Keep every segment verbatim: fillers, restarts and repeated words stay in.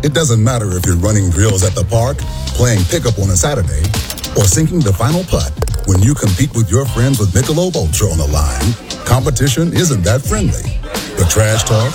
It doesn't matter if you're running drills at the park, playing pickup on a Saturday, or sinking the final putt. When you compete with your friends with Michelob Ultra on the line, competition isn't that friendly. The trash talk,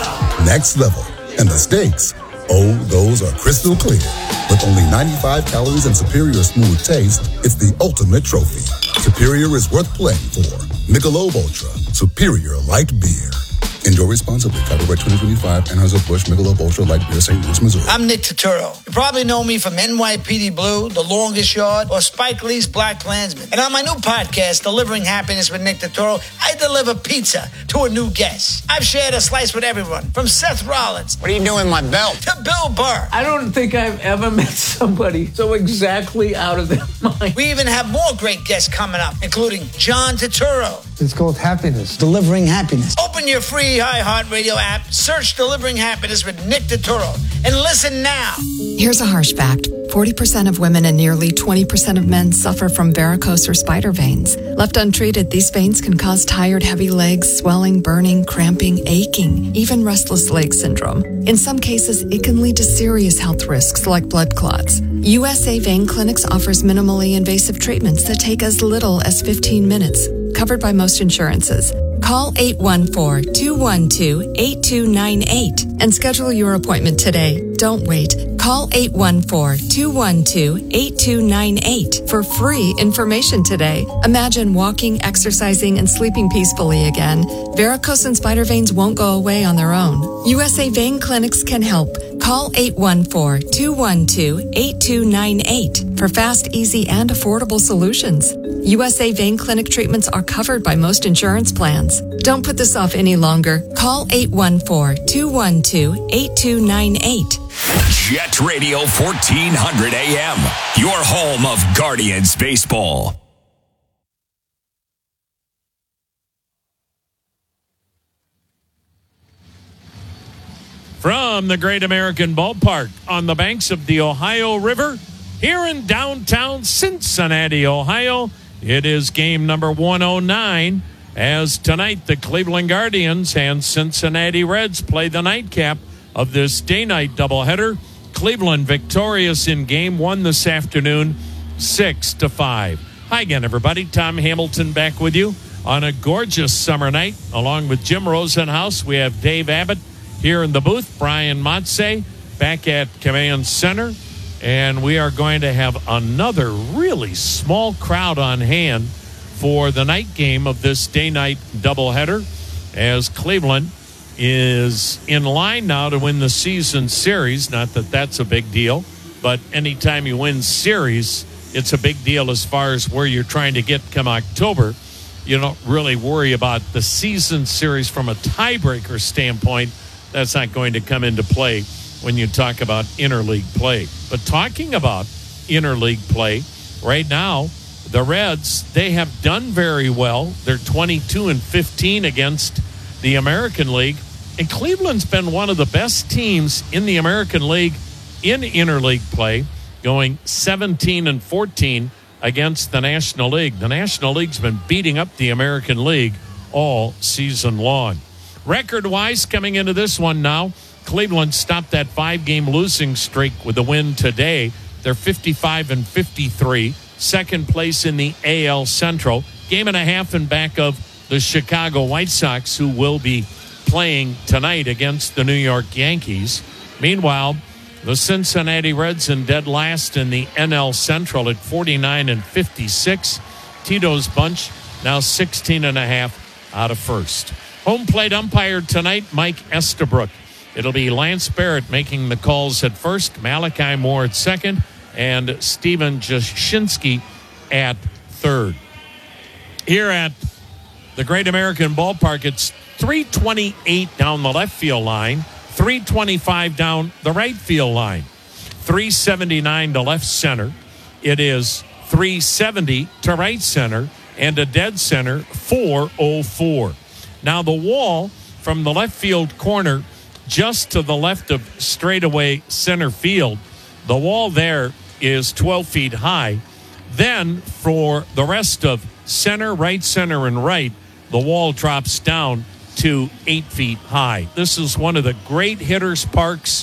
next level, and the stakes, oh, those are crystal clear. With only ninety-five calories and superior smooth taste, it's the ultimate trophy. Superior is worth playing for. Michelob Ultra, superior light beer. Enjoy responsibly. Copyright twenty twenty-five, Anheuser-Busch Michelob Ultra Light Beer, Saint Louis, Missouri. I'm Nick Turturro. You probably know me from N Y P D Blue, The Longest Yard, or Spike Lee's Black Klansman. And on my new podcast, Delivering Happiness with Nick Turturro, I deliver pizza to a new guest. I've shared a slice with everyone, from Seth Rollins. What are you doing with my belt? To Bill Burr. I don't think I've ever met somebody so exactly out of their mind. We even have more great guests coming up, including John Turturro. It's called Happiness. Delivering Happiness. Open your free iHeartRadio app, search Delivering Happiness with Nick Turturro, and listen now. Here's a harsh fact. forty percent of women and nearly twenty percent of men suffer from varicose or spider veins. Left untreated, these veins can cause tired, heavy legs, swelling, burning, cramping, aching, even restless leg syndrome. In some cases, it can lead to serious health risks like blood clots. U S A Vein Clinics offers minimally invasive treatments that take as little as fifteen minutes, covered by most insurances. Call eight one four, two one two, eight two nine eight and schedule your appointment today. Don't wait. Call eight one four, two one two, eight two nine eight for free information today. Imagine walking, exercising, and sleeping peacefully again. Varicose and spider veins won't go away on their own. U S A Vein Clinics can help. Call eight one four, two one two, eight two nine eight for fast, easy, and affordable solutions. U S A Vein Clinic treatments are covered by most insurance plans. Don't put this off any longer. Call eight one four, two one two, eight two nine eight. Jet Radio fourteen hundred A M, your home of Guardians baseball. From the Great American Ballpark on the banks of the Ohio River, here in downtown Cincinnati, Ohio, it is game number one oh nine, as tonight the Cleveland Guardians and Cincinnati Reds play the nightcap of this day-night doubleheader. Cleveland victorious in game one this afternoon, six to five. Hi again, everybody. Tom Hamilton back with you on a gorgeous summer night. Along with Jim Rosenhaus, we have Dave Abbott here in the booth, Brian Motze back at Command Center, and we are going to have another really small crowd on hand for the night game of this day-night doubleheader, as Cleveland is in line now to win the season series. Not that that's a big deal, but anytime you win series, it's a big deal as far as where you're trying to get come October. You don't really worry about the season series from a tiebreaker standpoint. That's not going to come into play when you talk about interleague play. But talking about interleague play, right now, the Reds, they have done very well. They're twenty-two and fifteen against the American League. And Cleveland's been one of the best teams in the American League in interleague play, going seventeen and fourteen against the National League. The National League's been beating up the American League all season long. Record-wise, coming into this one now, Cleveland stopped that five-game losing streak with a win today. They're fifty-five and fifty-three, second place in the A L Central. Game and a half in back of the Chicago White Sox, who will be playing tonight against the New York Yankees. Meanwhile, the Cincinnati Reds in dead last in the N L Central at forty-nine and fifty-six. Tito's bunch now sixteen and a half out of first. Home plate umpire tonight, Mike Estabrook. It'll be Lance Barrett making the calls at first, Malachi Moore at second, and Steven Jashinsky at third. Here at the Great American Ballpark, it's three twenty-eight down the left field line, three twenty-five down the right field line, three seventy-nine to left center. It is three seventy to right center, and a dead center, four oh four. Now the wall from the left field corner just to the left of straightaway center field, the wall there is twelve feet high. Then for the rest of center, right center, and right, the wall drops down to eight feet high. This is one of the great hitters' parks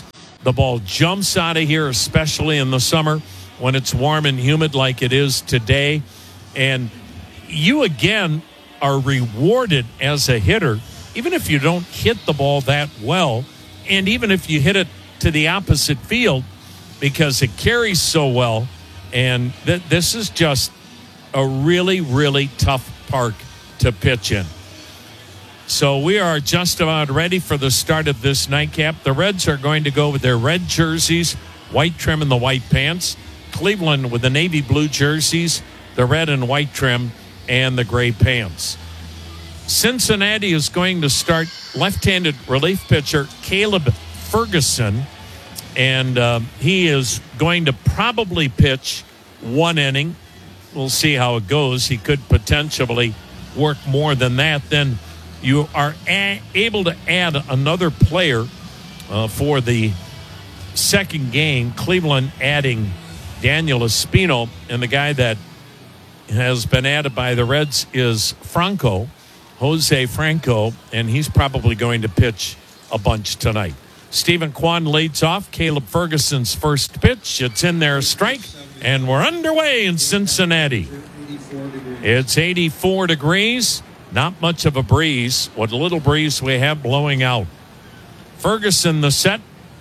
The ball jumps out of here, especially in the summer when it's warm and humid like it is today. And you, again, are rewarded as a hitter, even if you don't hit the ball that well, and even if you hit it to the opposite field, because it carries so well. And th- this is just a really, really tough park to pitch in. So we are just about ready for the start of this nightcap. The Reds are going to go with their red jerseys, white trim and the white pants. Cleveland with the navy blue jerseys, the red and white trim, and the gray pants. Cincinnati is going to start left-handed relief pitcher Caleb Ferguson, and uh, he is going to probably pitch one inning. We'll see how it goes. He could potentially work more than that. Then you are a- able to add another player uh, for the second game. Cleveland adding Daniel Espino, and the guy that has been added by the Reds is Franco, Jose Franco, and he's probably going to pitch a bunch tonight. Stephen Kwan leads off. Caleb Ferguson's first pitch. It's in there, strike, and we're underway in Cincinnati. It's eighty-four degrees. Not much of a breeze. What little breeze we have blowing out. Ferguson, the set,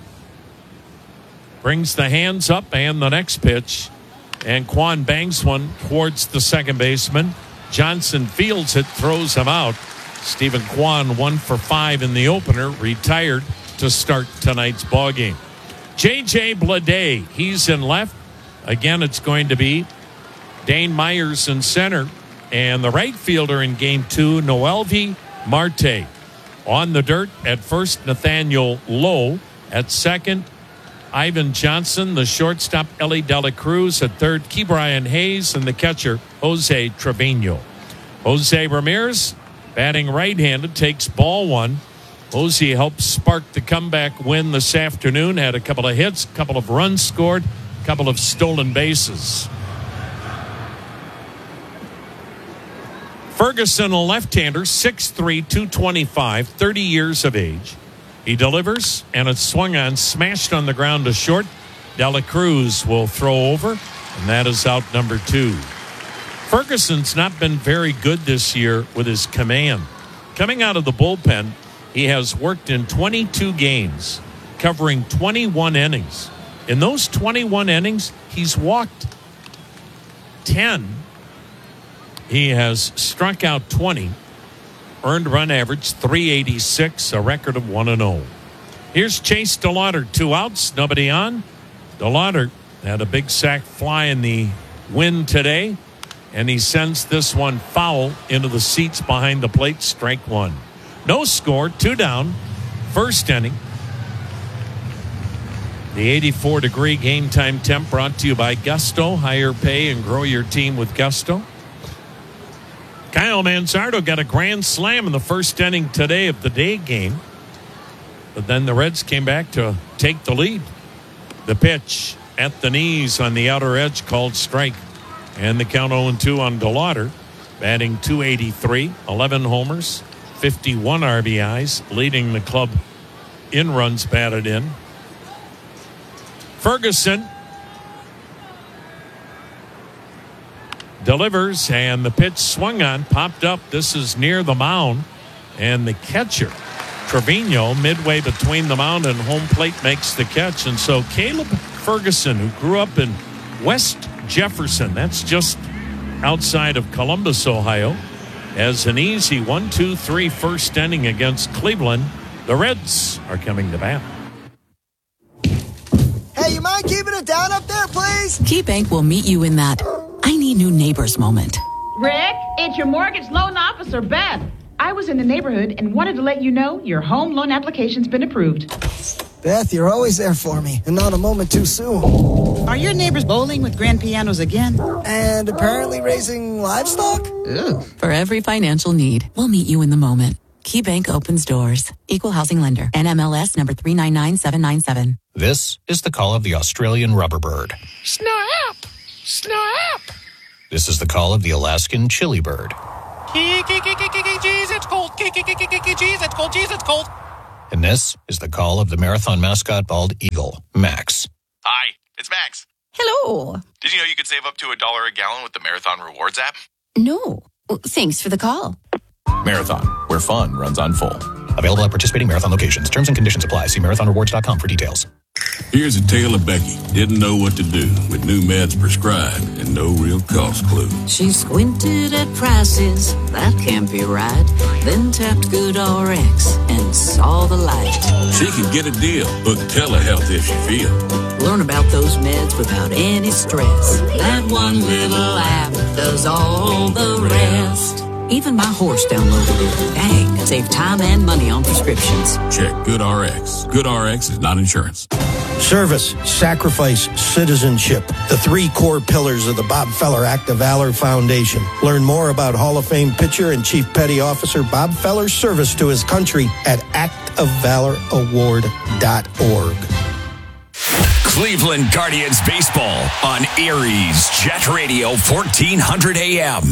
brings the hands up, and the next pitch. And Kwan bangs one towards the second baseman. Johnson fields it, throws him out. Stephen Kwan, one for five in the opener, retired to start tonight's ballgame. J J Bleday, he's in left. Again, it's going to be Dane Myers in center. And the right fielder in game two, Noelvi Marte. On the dirt at first, Nathaniel Lowe. At second, Ivan Johnson. The shortstop, Ellie Dela Cruz. At third, Ke'Bryan Hayes. And the catcher, Jose Trevino. Jose Ramirez, batting right-handed, takes ball one. Jose helped spark the comeback win this afternoon. Had a couple of hits, a couple of runs scored, a couple of stolen bases. Ferguson, a left-hander, six three, two twenty-five, thirty years of age. He delivers, and it's swung on, smashed on the ground to short. Dela Cruz will throw over, and that is out number two. Ferguson's not been very good this year with his command. Coming out of the bullpen, he has worked in twenty-two games, covering twenty-one innings. In those twenty-one innings, he's walked ten. He has struck out twenty, earned run average three eighty-six, a record of one and oh. Here's Chase DeLauder, two outs, nobody on. DeLauder had a big sac fly in the wind today, and he sends this one foul into the seats behind the plate, strike one. No score, two down, first inning. The eighty-four degree game time temp brought to you by Gusto. Higher pay and grow your team with Gusto. Kyle Manzardo got a grand slam in the first inning today of the day game. But then the Reds came back to take the lead. The pitch at the knees on the outer edge called strike. And the count oh and two on DeLauder. Batting two eighty-three, eleven homers, fifty-one R B Is, leading the club in runs batted in. Ferguson delivers, and the pitch swung on, popped up. This is near the mound, and the catcher, Trevino, midway between the mound and home plate, makes the catch. And so Caleb Ferguson, who grew up in West Jefferson, that's just outside of Columbus, Ohio, has an easy one two three first inning against Cleveland. The Reds are coming to bat. Hey, you mind keeping it down up there, please? KeyBank will meet you in that I need new neighbors moment. Rick, it's your mortgage loan officer, Beth. I was in the neighborhood and wanted to let you know your home loan application's been approved. Beth, you're always there for me, and not a moment too soon. Are your neighbors bowling with grand pianos again? And apparently raising livestock? Ooh. For every financial need, we'll meet you in the moment. KeyBank opens doors. Equal housing lender. N M L S number three nine nine seven nine seven. This is the call of the Australian rubberbird. Snap! Snap! This is the call of the Alaskan chili bird. Jeez, it's cold. Jeez, it's cold. Jeez, it's cold. And this is the call of the marathon mascot bald eagle, Max. Hi, it's Max. Hello. Did you know you could save up to a dollar a gallon with the Marathon Rewards app? No. Well, thanks for the call. Marathon, where fun runs on full. Available at participating Marathon locations. Terms and conditions apply. See marathon rewards dot com for details. Here's a tale of Becky. Didn't know what to do with new meds prescribed and no real cost clue. She squinted at prices, that can't be right. Then tapped GoodRx and saw the light. She can get a deal, book telehealth if she feels. Learn about those meds without any stress. That one little app does all the rest. Even my horse downloaded it. Dang, save time and money on prescriptions. Check GoodRx. GoodRx is not insurance. Service, sacrifice, citizenship. The three core pillars of the Bob Feller Act of Valor Foundation. Learn more about Hall of Fame pitcher and Chief Petty Officer Bob Feller's service to his country at act of valor award dot org. Cleveland Guardians baseball on Erie's Jet Radio fourteen hundred A M.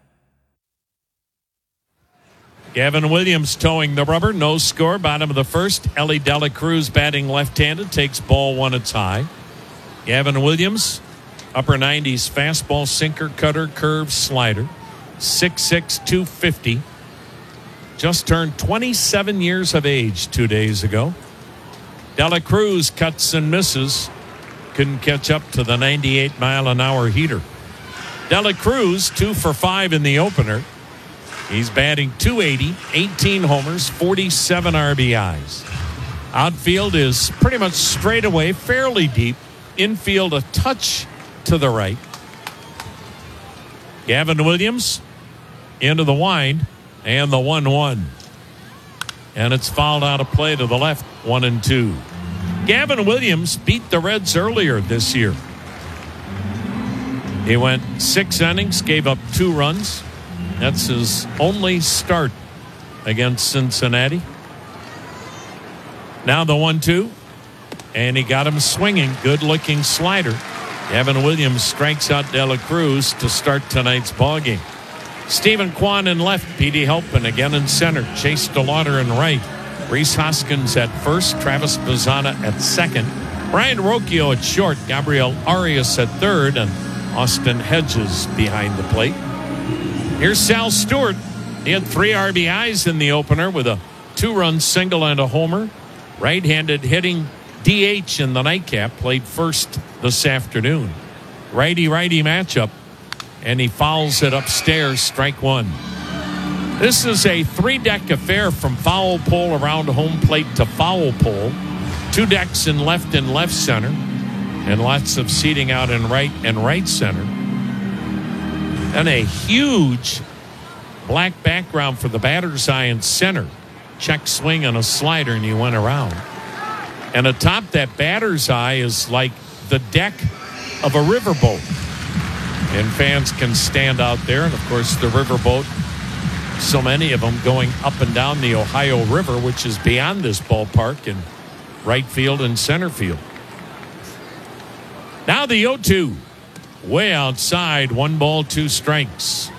Gavin Williams towing the rubber. No score. Bottom of the first. Ellie Dela Cruz batting left-handed. Takes ball one. It's high. Gavin Williams, upper nineties fastball, sinker, cutter, curve, slider. six six, two fifty. Just turned twenty-seven years of age two days ago. Dela Cruz cuts and misses. Couldn't catch up to the ninety-eight mile an hour heater. Dela Cruz, two for five in the opener. He's batting two eighty, eighteen homers, forty-seven R B Is. Outfield is pretty much straight away, fairly deep. Infield a touch to the right. Gavin Williams into the wind and the one one. And it's fouled out of play to the left, one and two. Gavin Williams beat the Reds earlier this year. He went six innings, gave up two runs. That's his only start against Cincinnati. Now the one two. And he got him swinging. Good-looking slider. Gavin Williams strikes out Dela Cruz to start tonight's ballgame. Stephen Kwan in left. Petey Halpin again in center. Chase DeLauder in right. Reese Hoskins at first. Travis Bazzana at second. Brian Rocchio at short. Gabriel Arias at third. And Austin Hedges behind the plate. Here's Sal Stewart. He had three R B Is in the opener with a two-run single and a homer. Right-handed hitting D H in the nightcap. Played first this afternoon. Righty-righty matchup. And he fouls it upstairs, strike one. This is a three-deck affair from foul pole around home plate to foul pole. Two decks in left and left center. And lots of seating out in right and right center. And a huge black background for the batter's eye in center. Check swing on a slider, and he went around. And atop that batter's eye is like the deck of a riverboat. And fans can stand out there. And, of course, the riverboat, so many of them going up and down the Ohio River, which is beyond this ballpark in right field and center field. Now the oh two. Way outside, one ball, two strikes.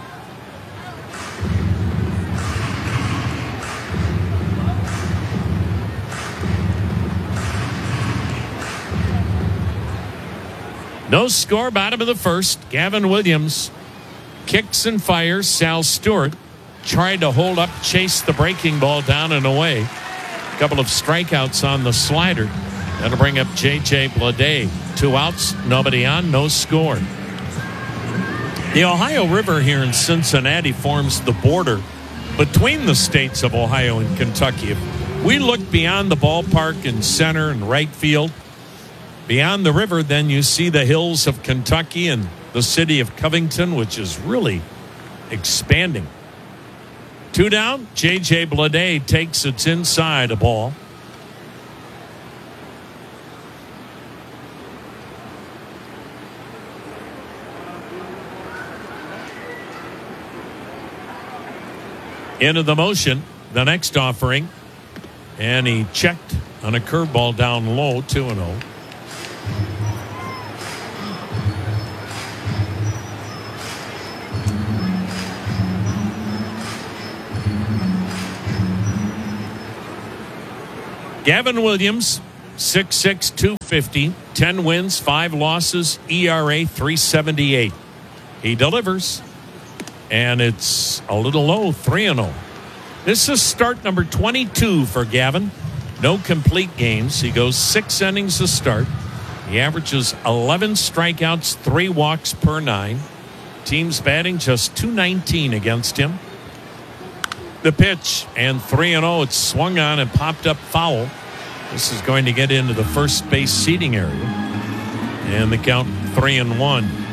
No score, bottom of the first. Gavin Williams kicks and fires. Sal Stewart tried to hold up, chase the breaking ball down and away. A couple of strikeouts on the slider. That'll bring up J J Bleday. Two outs, nobody on, no score. The Ohio River here in Cincinnati forms the border between the states of Ohio and Kentucky. If we look beyond the ballpark in center and right field, beyond the river, then you see the hills of Kentucky and the city of Covington, which is really expanding. Two down, J J Bleday takes its inside a ball. Into the motion, the next offering. And he checked on a curveball down low, two and oh. Gavin Williams, six six, two fifty, ten wins, five losses, E R A three seventy-eight. He delivers, and it's a little low, three and oh. This is start number twenty-two for Gavin. No complete games. He goes six innings to start. He averages eleven strikeouts, three walks per nine. Team's batting just two nineteen against him. The pitch, and three and oh. It's swung on and popped up foul. This is going to get into the first base seating area. And the count three and one.